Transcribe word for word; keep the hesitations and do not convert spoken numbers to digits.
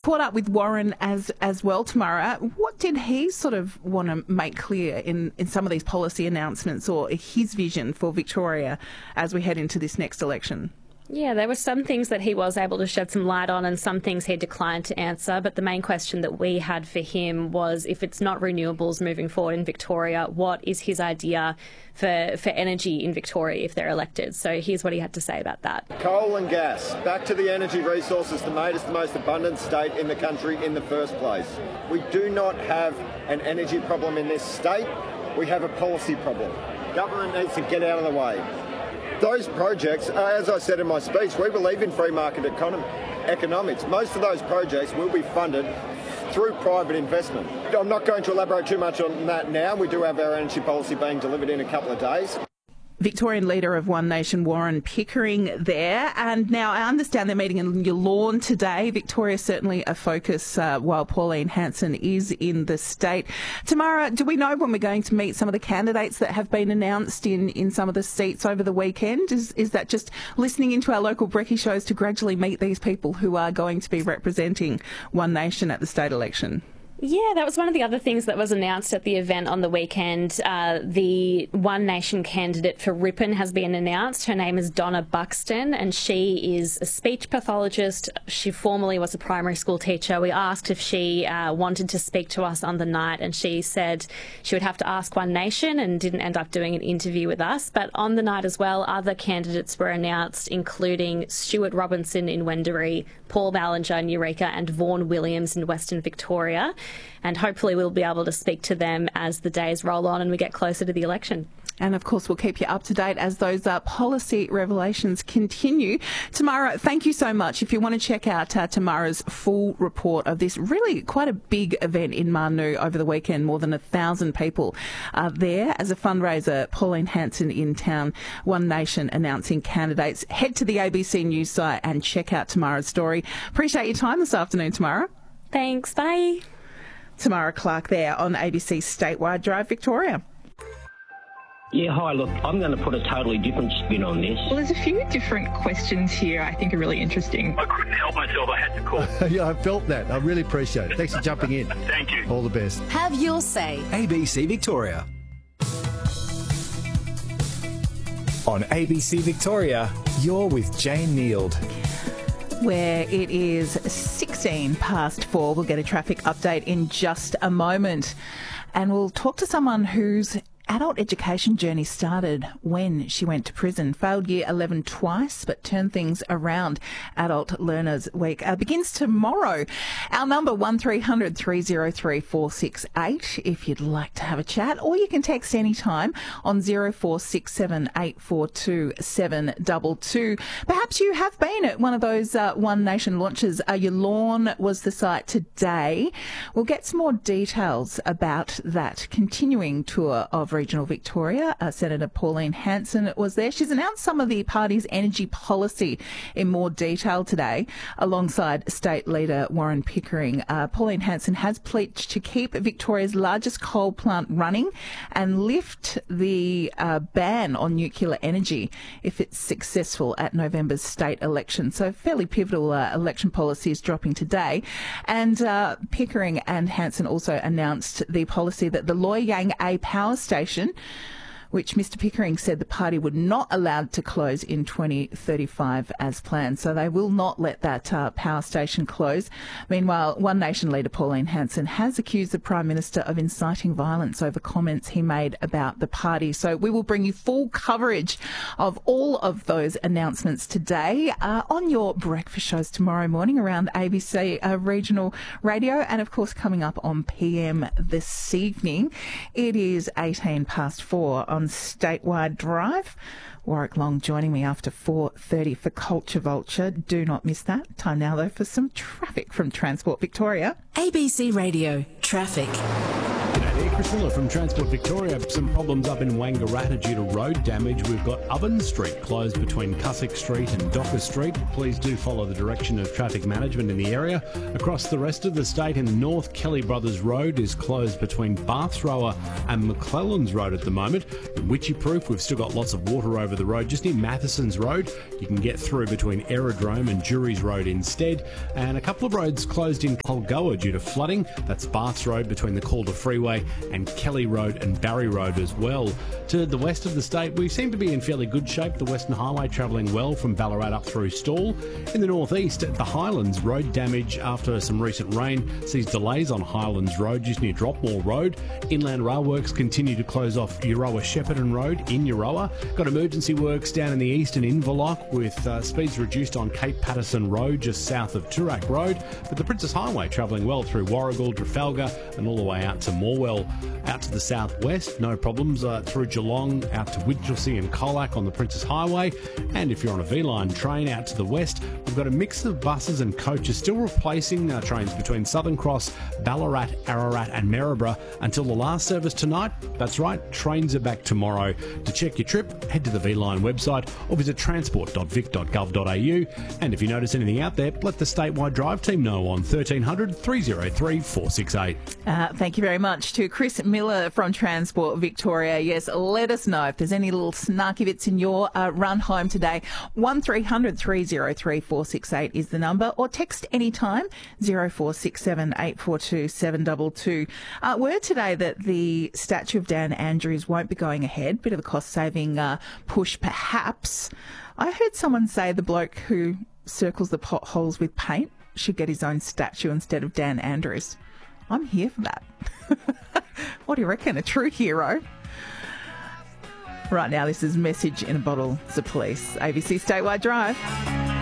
caught up with Warren as as well, Tamara. What did he sort of want to make clear in, in some of these policy announcements, or his vision for Victoria as we head into this next election? Yeah, there were some things that he was able to shed some light on and some things he declined to answer. But the main question that we had for him was, if it's not renewables moving forward in Victoria, what is his idea for, for energy in Victoria if they're elected? So here's what he had to say about that. Coal and gas, back to the energy resources that made us the most abundant state in the country in the first place. We do not have an energy problem in this state. We have a policy problem. Government needs to get out of the way. Those projects, uh, as I said in my speech, we believe in free market economy, economics. Most of those projects will be funded through private investment. I'm not going to elaborate too much on that now. We do have our energy policy being delivered in a couple of days. Victorian leader of One Nation, Warren Pickering there. And now I understand they're meeting in your lawn today. Victoria certainly a focus uh, while Pauline Hanson is in the state. Tamara, do we know when we're going to meet some of the candidates that have been announced in, in some of the seats over the weekend? Is, is that just listening into our local brekkie shows to gradually meet these people who are going to be representing One Nation at the state election? Yeah, that was one of the other things that was announced at the event on the weekend. Uh, the One Nation candidate for Ripon has been announced. Her name is Donna Buxton, and she is a speech pathologist. She formerly was a primary school teacher. We asked if she uh, wanted to speak to us on the night, and she said she would have to ask One Nation and didn't end up doing an interview with us. But on the night as well, other candidates were announced, including Stuart Robinson in Wendouree, Paul Ballinger in Eureka, and Vaughan Williams in Western Victoria. And hopefully we'll be able to speak to them as the days roll on and we get closer to the election. And of course, we'll keep you up to date as those uh, policy revelations continue. Tamara, thank you so much. If you want to check out uh, Tamara's full report of this really quite a big event in Marnoo over the weekend, more than a thousand people uh, there as a fundraiser. Pauline Hanson in town, One Nation announcing candidates. Head to the A B C News site and check out Tamara's story. Appreciate your time this afternoon, Tamara. Thanks. Bye. Tamara Clark there on A B C Statewide Drive Victoria. Yeah, hi, look, I'm going to put a totally different spin on this. Well, there's a few different questions here I think are really interesting. I couldn't help myself, I had to call. Yeah, I felt that. I really appreciate it. Thanks for jumping in. Thank you. All the best. Have your say. A B C Victoria. On A B C Victoria, you're with Jane Neild. Where it is sixteen past four. We'll get a traffic update in just a moment. And we'll talk to someone whose adult education journey started when she went to prison. Failed year eleven twice, but turned things around. Adult Learners Week uh, begins tomorrow. Our number one three hundred three oh three four six eight if you'd like to have a chat, or you can text anytime on zero four six seven eight four two seven two two. Perhaps you have been at one of those uh, One Nation launches. Uh, your lawn was the site today. We'll get some more details about that continuing tour of regional Victoria. Uh, Senator Pauline Hanson was there. She's announced some of the party's energy policy in more detail today, alongside State Leader Warren Pickering. Uh, Pauline Hanson has pledged to keep Victoria's largest coal plant running and lift the uh, ban on nuclear energy if it's successful at November's state election. So fairly pivotal uh, election policy is dropping today. And uh, Pickering and Hanson also announced the policy that the Loy Yang A power station, which Mister Pickering said the party would not allow to close in twenty thirty-five as planned. So they will not let that uh, power station close. Meanwhile, One Nation leader Pauline Hanson has accused the Prime Minister of inciting violence over comments he made about the party. So we will bring you full coverage of all of those announcements today uh, on your breakfast shows tomorrow morning around A B C uh, Regional Radio, and of course coming up on P M this evening. It is eighteen past four on Statewide Drive. Warwick Long joining me after four thirty for Culture Vulture. Do not miss that. Time now, though, for some traffic from Transport Victoria. A B C Radio Traffic. G'day, Nick. Chris Miller from Transport Victoria. Some problems up in Wangaratta due to road damage. We've got Oven Street closed between Cussock Street and Docker Street. Please do follow the direction of traffic management in the area. Across the rest of the state in the north, Kelly Brothers Road is closed between Bathrower and McClellan's Road at the moment. In Witchyproof, we've still got lots of water over the road. Just near Matheson's Road, you can get through between Aerodrome and Jury's Road instead. And a couple of roads closed in Polgoa due to flooding. That's Baths Road between the Calder Freeway and Kelly Road and Barry Road as well. To the west of the state, we seem to be in fairly good shape. The Western Highway travelling well from Ballarat up through Stawell. In the northeast, at the Highlands, road damage after some recent rain sees delays on Highlands Road just near Dropmore Road. Inland Rail Works continue to close off Euroa Shepparton Road in Euroa. Got emergency works down in the east and Inverloch with uh, speeds reduced on Cape Patterson Road just south of Toorak Road. But the Princess Highway travelling well through Warragul, Trafalgar and all the way out to Morwell. Out to the southwest, no problems uh, through Geelong, out to Winchelsea and Colac on the Princess Highway. And if you're on a V-Line train out to the west, we've got a mix of buses and coaches still replacing uh, trains between Southern Cross, Ballarat, Ararat and Maryborough until the last service tonight. That's right, trains are back tomorrow. To check your trip, head to the V-Line website or visit transport dot vic dot gov dot a u. And if you notice anything out there, let the statewide drive team know on thirteen hundred, three oh three, four six eight. Uh, thank you very much to Chris Miller from Transport Victoria. Yes, let us know if there's any little snarky bits in your uh, run home today. one three hundred, three oh three, four six eight is the number, or text anytime zero four six seven, eight four two, seven two two. Uh, word today that the statue of Dan Andrews won't be going ahead. Bit of a cost-saving uh, push, perhaps. I heard someone say the bloke who circles the potholes with paint should get his own statue instead of Dan Andrews. I'm here for that. What do you reckon? A true hero? Right now, this is Message in a Bottle to Police. A B C Statewide Drive.